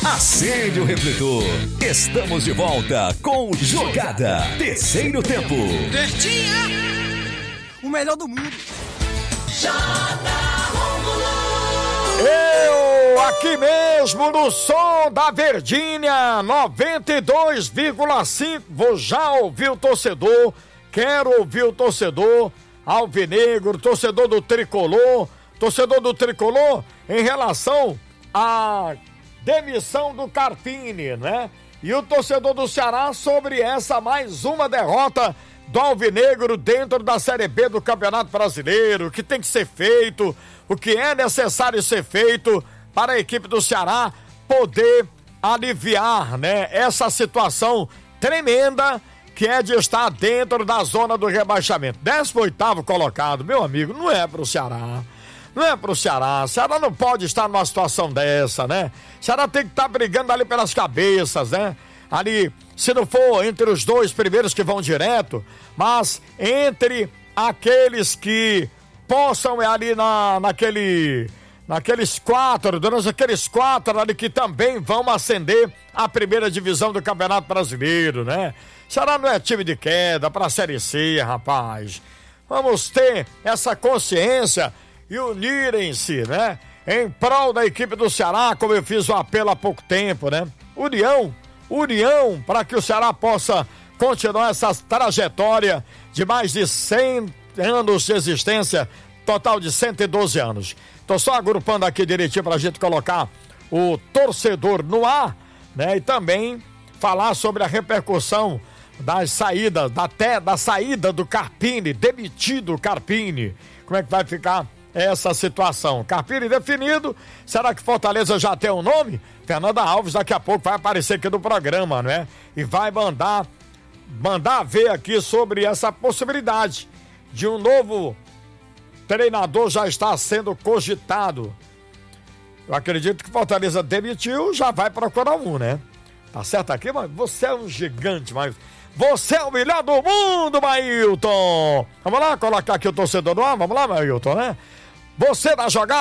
Acende o refletor. Estamos de volta com Jogada. Terceiro tempo. Verdinha, o melhor do mundo. Eu aqui mesmo no som da Verdinha 92,5. Vou já ouvir o torcedor. Quero ouvir o torcedor alvinegro, torcedor do tricolor em relação à demissão do Carpini, né? E o torcedor do Ceará sobre essa mais uma derrota do alvinegro dentro da Série B do Campeonato Brasileiro, o que tem que ser feito, o que é necessário ser feito para a equipe do Ceará poder aliviar, né, essa situação tremenda que é de estar dentro da zona do rebaixamento. 18º colocado, meu amigo, não é pro Ceará. Não é pro Ceará. O Ceará não pode estar numa situação dessa, né? O Ceará tem que estar brigando ali pelas cabeças, né? Ali, se não for entre os dois primeiros que vão direto, mas entre aqueles que possam ali naqueles quatro ali que também vão ascender à primeira divisão do Campeonato Brasileiro, né? O Ceará não é time de queda pra Série C, rapaz. Vamos ter essa consciência e unirem-se, né? Em prol da equipe do Ceará, como eu fiz o apelo há pouco tempo, né? União para que o Ceará possa continuar essa trajetória de mais de 100 anos de existência, total de 112 anos. Tô só agrupando aqui direitinho pra gente colocar o torcedor no ar, né? E também falar sobre a repercussão das saídas, até da saída do Carpini, demitido o Carpini. Como é que vai ficar essa situação? Carpini definido, será que Fortaleza já tem um nome? Fernanda Alves daqui a pouco vai aparecer aqui no programa, não é? E vai mandar ver aqui sobre essa possibilidade de um novo treinador já está sendo cogitado. Eu acredito que Fortaleza demitiu, já vai procurar um, né? Tá certo aqui, mas você é um gigante, mas você é o melhor do mundo, Mailton! Vamos lá colocar aqui o torcedor no ar? Vamos lá, Mailton, né? Você vai jogar?